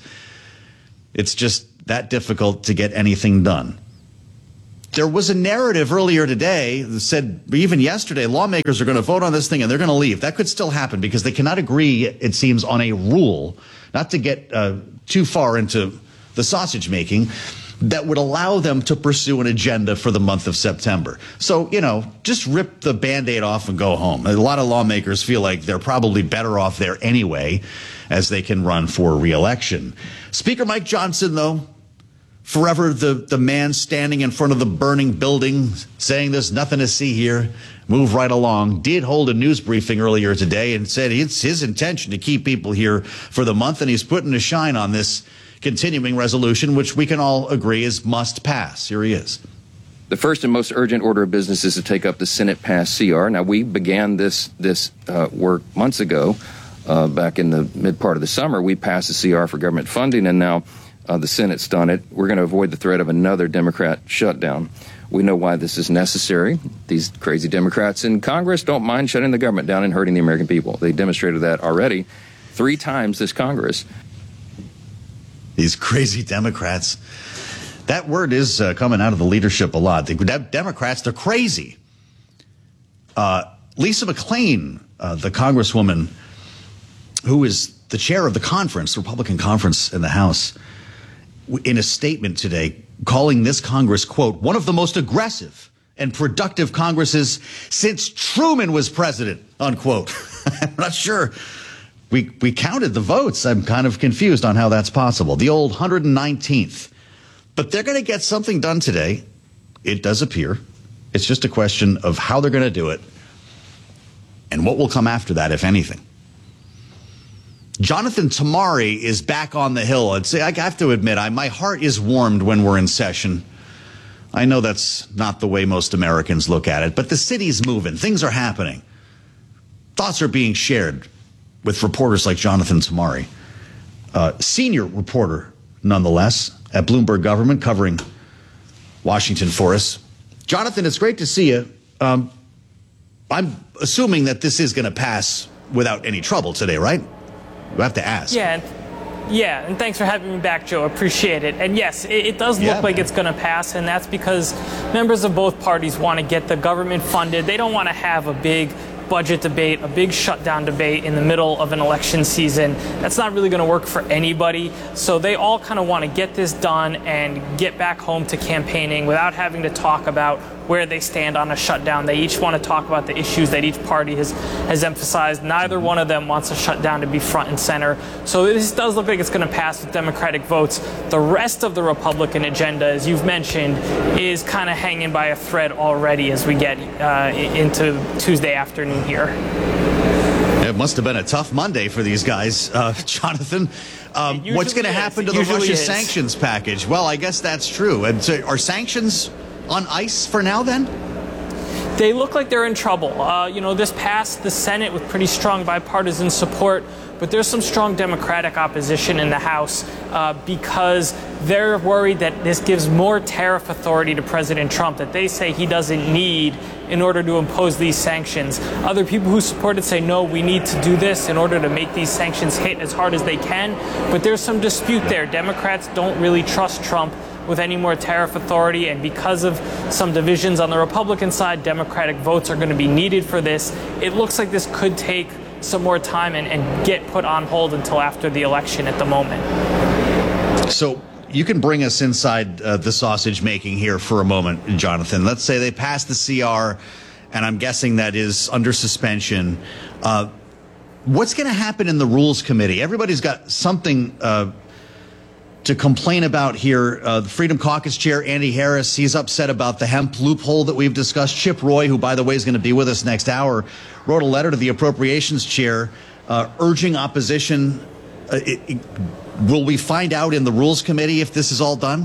it's just that difficult to get anything done. There was a narrative earlier today that said, even yesterday, lawmakers are going to vote on this thing and they're going to leave. That could still happen because they cannot agree, it seems, on a rule, not to get uh, too far into the sausage making, that would allow them to pursue an agenda for the month of September. So, you know, just rip the Band-Aid off and go home. A lot of lawmakers feel like they're probably better off there anyway, as they can run for re-election. Speaker Mike Johnson, though, forever the, the man standing in front of the burning building saying there's nothing to see here, move right along, did hold a news briefing earlier today and said it's his intention to keep people here for the month, and he's putting a shine on this continuing resolution, which we can all agree is must pass. Here he is. The first and most urgent order of business is to take up the Senate-passed C R. Now, we began this, this uh, work months ago, uh, back in the mid part of the summer. We passed the C R for government funding, and now Uh, the Senate's done it. We're going to avoid the threat of another Democrat shutdown. We know why this is necessary. These crazy Democrats in Congress don't mind shutting the government down and hurting the American people. They demonstrated that already three times this Congress. These crazy Democrats. That word is uh, coming out of the leadership a lot. The Democrats, they're crazy. Uh, Lisa McClain, uh, the congresswoman who is the chair of the conference, the Republican conference in the House, in a statement today, calling this Congress, quote, one of the most aggressive and productive Congresses since Truman was president, unquote. I'm not sure. We, we counted the votes. I'm kind of confused on how that's possible. The old one hundred nineteenth. But they're going to get something done today. It does appear. It's just a question of how they're going to do it and what will come after that, if anything. Jonathan Tamari is back on the Hill. I'd say, I have to admit, I, my heart is warmed when we're in session. I know that's not the way most Americans look at it, but the city's moving. Things are happening. Thoughts are being shared with reporters like Jonathan Tamari, uh, senior reporter, nonetheless, at Bloomberg Government, covering Washington for us. Jonathan, it's great to see you. Um, I'm assuming that this is going to pass without any trouble today, right? You have to ask. Yeah, yeah, and thanks for having me back, Joe. Appreciate it. And yes, it, it does look yeah, like man. it's going to pass, and that's because members of both parties want to get the government funded. They don't want to have a big budget debate, a big shutdown debate in the middle of an election season. That's not really going to work for anybody. So they all kind of want to get this done and get back home to campaigning without having to talk about where they stand on a shutdown. They each want to talk about the issues that each party has, has emphasized. Neither one of them wants a shutdown to be front and center. So this does look like it's going to pass with Democratic votes. The rest of the Republican agenda, as you've mentioned, is kind of hanging by a thread already as we get uh, into Tuesday afternoon here. It must have been a tough Monday for these guys, uh, Jonathan. Um, what's going to happen to the Russia is. sanctions package? Well, I guess that's true. And so are sanctions on ice for now, then? They look like they're in trouble. Uh, you know, this passed the Senate with pretty strong bipartisan support, but there's some strong Democratic opposition in the House uh, because they're worried that this gives more tariff authority to President Trump that they say he doesn't need in order to impose these sanctions. Other people who support it say, no, we need to do this in order to make these sanctions hit as hard as they can. But there's some dispute there. Democrats don't really trust Trump with any more tariff authority, and because of some divisions on the Republican side, Democratic votes are going to be needed for this. It looks like this could take some more time and, and get put on hold until after the election at the moment. So you can bring us inside uh, the sausage making here for a moment, Jonathan. Let's say they pass the C R, and I'm guessing that is under suspension. Uh, what's going to happen in the Rules Committee? Everybody's got something uh, to complain about here. Uh, the Freedom Caucus chair, Andy Harris, he's upset about the hemp loophole that we've discussed. Chip Roy, who, by the way, is going to be with us next hour, wrote a letter to the appropriations chair uh, urging opposition. Uh, it, it, will we find out in the Rules Committee if this is all done?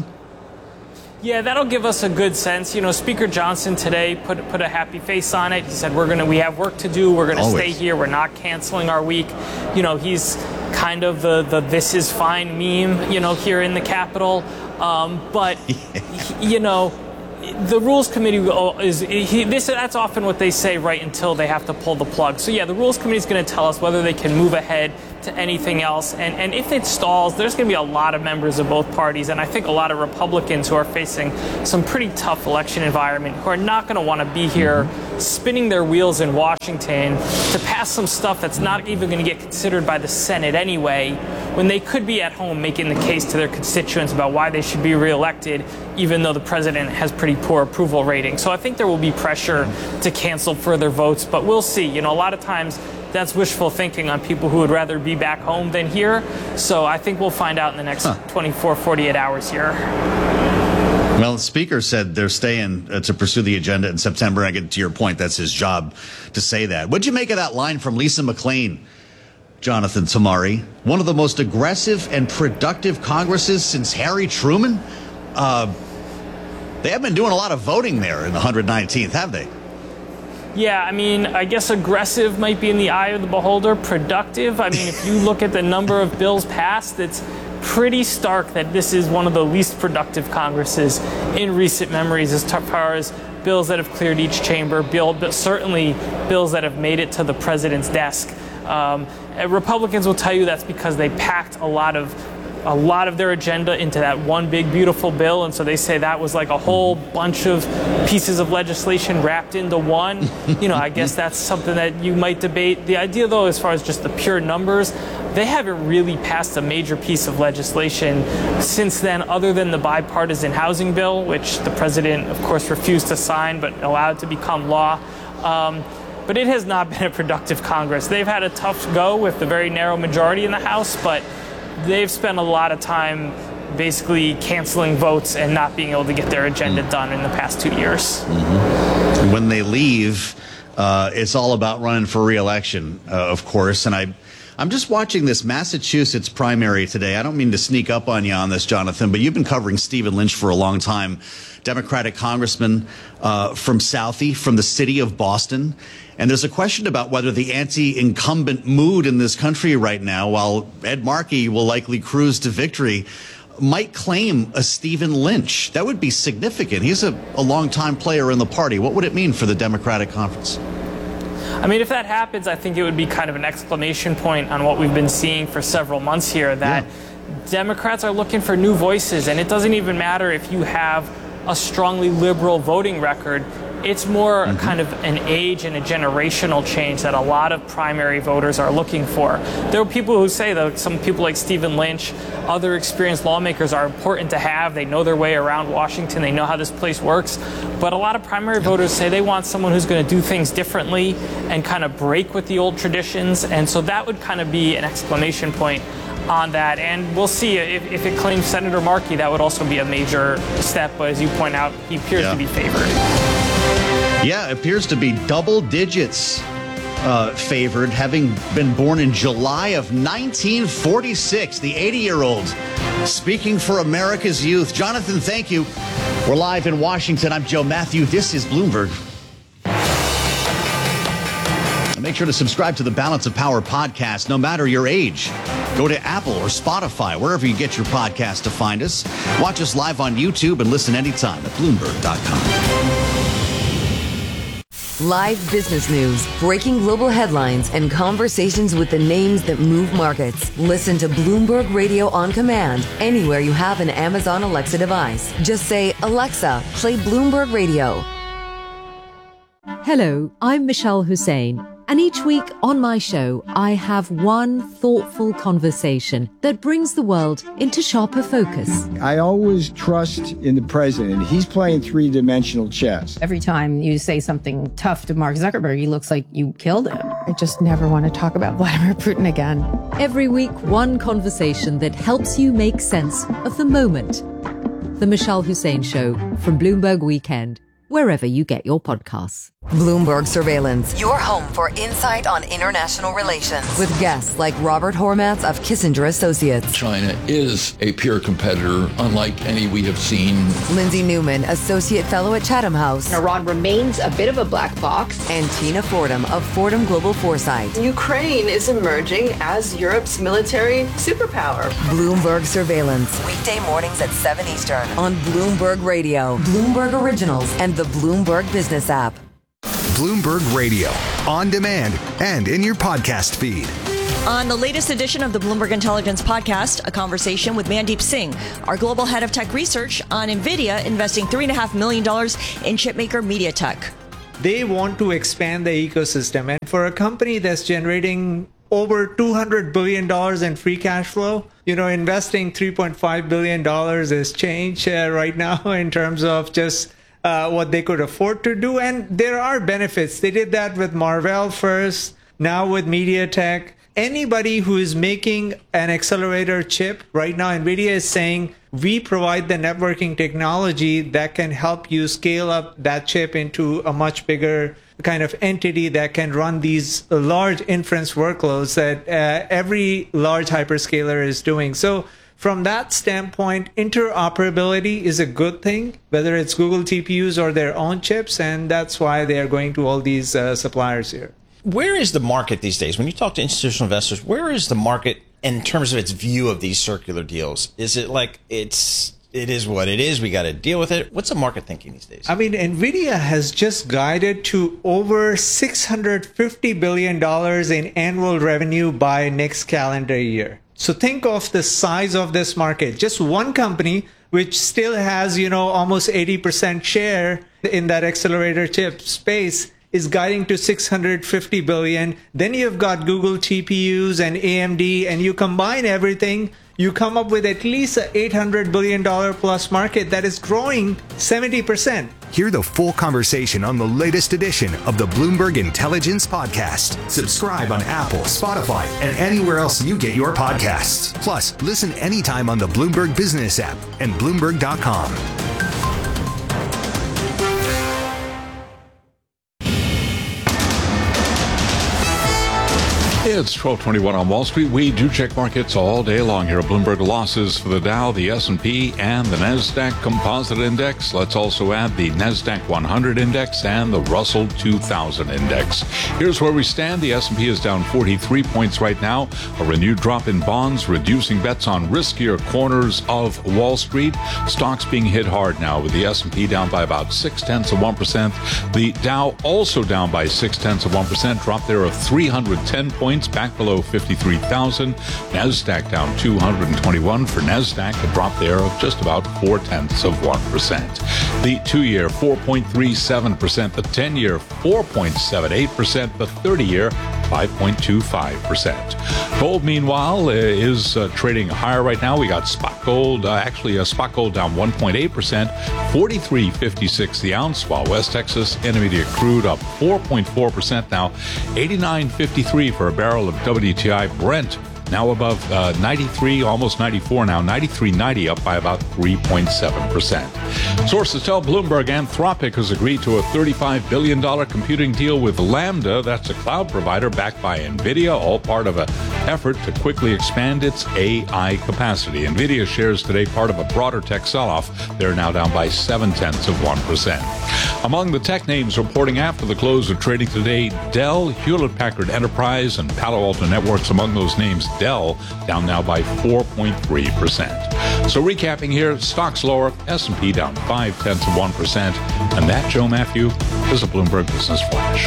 Yeah, that'll give us a good sense. You know, Speaker Johnson today put put a happy face on it. He said, we're going to, we have work to do. We're going to stay here. We're not canceling our week. You know, he's kind of the, the this is fine meme, you know, here in the Capitol. Um, but, you know, the Rules Committee is, he, this, that's often what they say right until they have to pull the plug. So, yeah, the Rules Committee is going to tell us whether they can move ahead to anything else. And, and if it stalls, there's going to be a lot of members of both parties, and I think a lot of Republicans who are facing some pretty tough election environment who are not going to want to be here spinning their wheels in Washington to pass some stuff that's not even going to get considered by the Senate anyway, when they could be at home making the case to their constituents about why they should be reelected, even though the president has pretty poor approval rating. So I think there will be pressure to cancel further votes, but we'll see. You know, a lot of times that's wishful thinking on people who would rather be back home than here. So I think we'll find out in the next huh. twenty-four, forty-eight hours here. Well, the Speaker said they're staying uh, to pursue the agenda in September. I get to your point. That's his job to say that. What'd you make of that line from Lisa McClain, Jonathan Tamari? One of the most aggressive and productive Congresses since Harry Truman. Uh, they have been doing a lot of voting there in the one hundred nineteenth, have they? Yeah, I mean, I guess aggressive might be in the eye of the beholder. Productive, I mean, if you look at the number of bills passed, it's pretty stark that this is one of the least productive Congresses in recent memories as far as bills that have cleared each chamber, bill, but certainly bills that have made it to the president's desk. Um, Republicans will tell you that's because they packed a lot of a lot of their agenda into that one big beautiful bill, and so they say that was like a whole bunch of pieces of legislation wrapped into one. You know, I guess that's something that you might debate. The idea, though, as far as just the pure numbers, they haven't really passed a major piece of legislation since then, other than the bipartisan housing bill, which the president, of course, refused to sign but allowed to become law. Um, but it has not been a productive Congress. They've had a tough go with the very narrow majority in the House, but they've spent a lot of time basically canceling votes and not being able to get their agenda done in the past two years. Mm-hmm. When they leave, uh, it's all about running for re-election, uh, of course. And I, I'm just watching this Massachusetts primary today. I don't mean to sneak up on you on this, Jonathan, but you've been covering Stephen Lynch for a long time, Democratic congressman uh, from Southie, from the city of Boston. And there's a question about whether the anti-incumbent mood in this country right now, while Ed Markey will likely cruise to victory, might claim a Stephen Lynch. That would be significant. He's a, a long-time player in the party. What would it mean for the Democratic conference? I mean, if that happens, I think it would be kind of an exclamation point on what we've been seeing for several months here, that yeah. Democrats are looking for new voices, and it doesn't even matter if you have a strongly liberal voting record. It's more mm-hmm. kind of an age and a generational change that a lot of primary voters are looking for. There are people who say that some people like Stephen Lynch, other experienced lawmakers are important to have. They know their way around Washington. They know how this place works. But a lot of primary voters say they want someone who's going to do things differently and kind of break with the old traditions. And so that would kind of be an exclamation point on that. And we'll see if, if it claims Senator Markey, that would also be a major step. But as you point out, he appears yeah. to be favored. Yeah, it appears to be double digits uh, favored, having been born in July of nineteen forty-six, the eighty-year-old speaking for America's youth. Jonathan, thank you. We're live in Washington. I'm Joe Matthew. This is Bloomberg. Make sure to subscribe to the Balance of Power podcast, no matter your age. Go to Apple or Spotify, wherever you get your podcast, to find us. Watch us live on YouTube and listen anytime at Bloomberg dot com. Live business news, breaking global headlines, and conversations with the names that move markets. Listen to Bloomberg Radio on command anywhere you have an Amazon Alexa device. Just say, Alexa, play Bloomberg Radio. Hello, I'm Michelle Hussein. And each week on my show, I have one thoughtful conversation that brings the world into sharper focus. I always trust in the president. He's playing three-dimensional chess. Every time you say something tough to Mark Zuckerberg, he looks like you killed him. I just never want to talk about Vladimir Putin again. Every week, one conversation that helps you make sense of the moment. The Michelle Hussein Show from Bloomberg Weekend, wherever you get your podcasts. Bloomberg Surveillance, your home for insight on international relations. With guests like Robert Hormats of Kissinger Associates. China is a peer competitor, unlike any we have seen. Lindsay Newman, Associate Fellow at Chatham House. Iran remains a bit of a black box. And Tina Fordham of Fordham Global Foresight. Ukraine is emerging as Europe's military superpower. Bloomberg Surveillance, weekday mornings at seven Eastern on Bloomberg Radio, Bloomberg Originals, and the Bloomberg Business app. Bloomberg Radio, on demand and in your podcast feed. On the latest edition of the Bloomberg Intelligence Podcast, a conversation with Mandeep Singh, our global head of tech research, on NVIDIA investing three point five million dollars in chipmaker MediaTek. They want to expand the ecosystem. And for a company that's generating over two hundred billion dollars in free cash flow, you know, investing three point five billion dollars is change uh, right now in terms of just Uh, what they could afford to do. And there are benefits. They did that with Marvell first, now with MediaTek. Anybody who is making an accelerator chip right now, NVIDIA is saying, we provide the networking technology that can help you scale up that chip into a much bigger kind of entity that can run these large inference workloads that uh, every large hyperscaler is doing. So from that standpoint, interoperability is a good thing, whether it's Google T P Us or their own chips, and that's why they are going to all these uh, suppliers here. Where is the market these days? When you talk to institutional investors, where is the market in terms of its view of these circular deals? Is it like it's it is what it is, we got to deal with it? What's the market thinking these days? I mean, NVIDIA has just guided to over six hundred fifty billion dollars in annual revenue by next calendar year. So think of the size of this market. Just one company, which still has, you know, almost eighty percent share in that accelerator chip space, is guiding to six hundred fifty billion. Then you've got Google T P Us and A M D, and you combine everything, you come up with at least an eight hundred billion dollars plus market that is growing seventy percent. Hear the full conversation on the latest edition of the Bloomberg Intelligence Podcast. Subscribe on Apple, Spotify, and anywhere else you get your podcasts. Plus, listen anytime on the Bloomberg Business app and Bloomberg dot com. It's twelve twenty-one on Wall Street. We do check markets all day long here at Bloomberg. Losses for the Dow, the S and P, and the NASDAQ Composite Index. Let's also add the NASDAQ one hundred Index and the Russell two thousand Index. Here's where we stand. The S and P is down forty-three points right now. A renewed drop in bonds, reducing bets on riskier corners of Wall Street. Stocks being hit hard now, with the S and P down by about six-tenths of one percent. The Dow also down by six-tenths of one percent. Drop there of three hundred ten points. Back below fifty-three thousand. NASDAQ down two hundred twenty-one. For NASDAQ, a drop there of just about four-tenths of one percent. The two-year, four point three seven percent. The ten-year, four point seven eight percent. The thirty-year, five point two five percent. Gold, meanwhile, is uh, trading higher right now. We got spot gold, uh, actually, uh, spot gold down one point eight percent, forty-three fifty-six the ounce, while West Texas Intermediate crude up four point four percent now, eighty-nine fifty-three for a barrel of W T I. Brent now above uh, ninety-three, almost ninety-four now, ninety-three ninety, up by about three point seven percent. Sources tell Bloomberg Anthropic has agreed to a thirty-five billion dollars computing deal with Lambda. That's a cloud provider backed by NVIDIA, all part of an effort to quickly expand its A I capacity. NVIDIA shares today part of a broader tech sell-off. They're now down by seven-tenths of one percent. Among the tech names reporting after the close of trading today, Dell, Hewlett-Packard Enterprise, and Palo Alto Networks among those names. Dell down now by four point three percent. So recapping here, stocks lower, S and P down five-tenths of one percent. And that, Joe Matthew, is a Bloomberg Business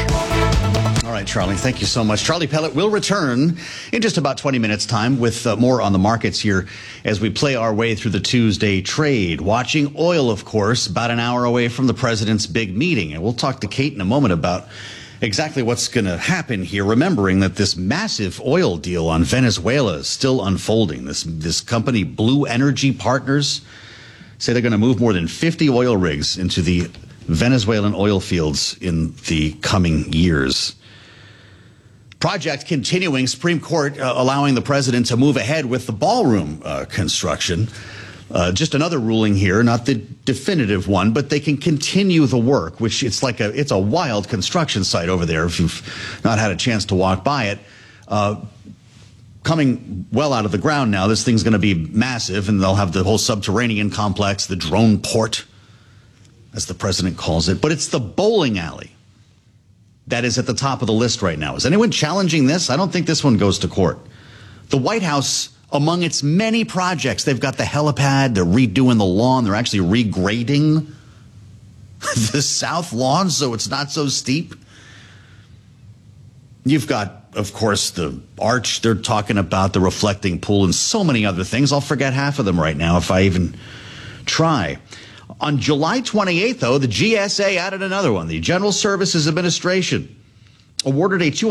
Flash. All right, Charlie, thank you so much. Charlie Pellet will return in just about twenty minutes' time with uh, more on the markets here as we play our way through the Tuesday trade. Watching oil, of course, about an hour away from the president's big meeting. And we'll talk to Kate in a moment about exactly what's going to happen here, remembering that this massive oil deal on Venezuela is still unfolding. This, this company, Blue Energy Partners, say they're going to move more than fifty oil rigs into the Venezuelan oil fields in the coming years. Project continuing, Supreme Court uh, allowing the president to move ahead with the ballroom uh, construction. Uh, just another ruling here, not the definitive one, but they can continue the work, which it's like a it's a wild construction site over there if you've not had a chance to walk by it. Uh, coming well out of the ground now, this thing's going to be massive, and they'll have the whole subterranean complex, the drone port, as the president calls it. But it's the bowling alley that is at the top of the list right now. Is anyone challenging this? I don't think this one goes to court. The White House, among its many projects, they've got the helipad, they're redoing the lawn, they're actually regrading the south lawn so it's not so steep. You've got, of course, the arch they're talking about, the reflecting pool, and so many other things. I'll forget half of them right now if I even try. On July twenty-eighth, though, the G S A added another one. The General Services Administration awarded a two